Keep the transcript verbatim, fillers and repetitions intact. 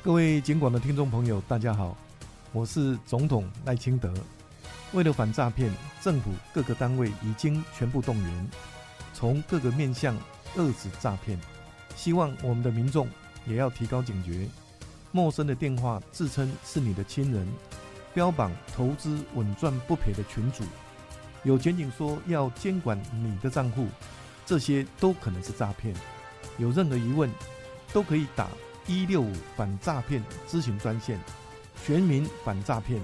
各位警广的听众朋友，大家好，我是总统赖清德。为了反诈骗，政府各个单位已经全部动员，从各个面向遏止诈骗。希望我们的民众也要提高警觉，陌生的电话自称是你的亲人，标榜投资稳赚不赔的群组，有检警说要监管你的账户，这些都可能是诈骗。有任何疑问，都可以打一六五反诈骗咨询专线，全民反诈骗，